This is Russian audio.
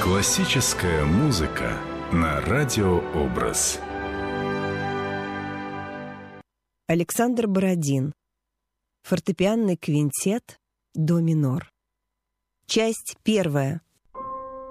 Классическая музыка на радиообраз. Александр Бородин. Фортепианный квинтет до минор. Часть первая.